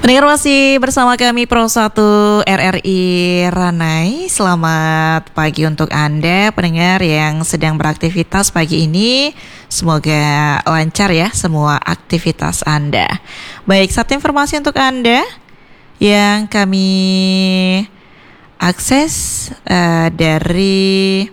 Pendengar masih bersama kami Pro 1 RRI Ranai. Selamat pagi untuk Anda pendengar yang sedang beraktivitas pagi ini. Semoga lancar ya semua aktivitas Anda. Baik, satu informasi untuk Anda yang kami akses dari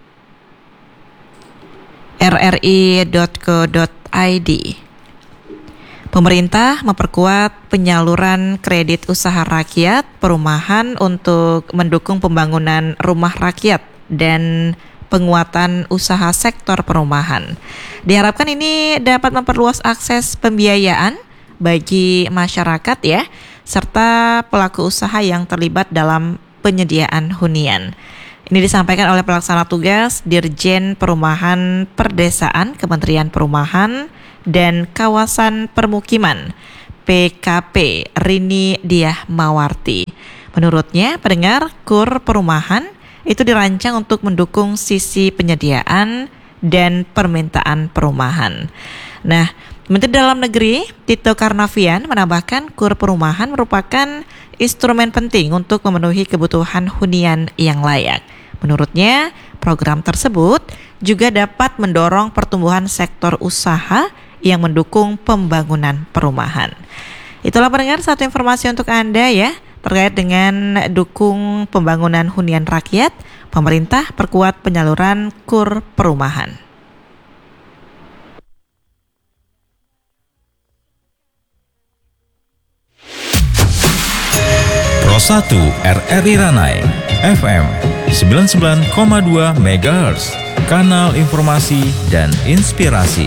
rri.co.id. Pemerintah memperkuat penyaluran kredit usaha rakyat perumahan untuk mendukung pembangunan rumah rakyat dan penguatan usaha sektor perumahan. Diharapkan ini dapat memperluas akses pembiayaan bagi masyarakat ya, serta pelaku usaha yang terlibat dalam penyediaan hunian. Ini disampaikan oleh pelaksana tugas Dirjen Perumahan Perdesaan Kementerian Perumahan dan Kawasan Permukiman PKP Rini Diah Mawarti. Menurutnya, pendengar, KUR perumahan itu dirancang untuk mendukung sisi penyediaan dan permintaan perumahan. Nah, Menteri Dalam Negeri Tito Karnavian menambahkan KUR perumahan merupakan instrumen penting untuk memenuhi kebutuhan hunian yang layak. Menurutnya, program tersebut juga dapat mendorong pertumbuhan sektor usaha yang mendukung pembangunan perumahan. Itulah pendengar satu informasi untuk Anda ya, terkait dengan dukung pembangunan hunian rakyat, pemerintah perkuat penyaluran KUR perumahan. Pro 1 RRI Ranai FM 99,2 MHz, kanal informasi dan inspirasi.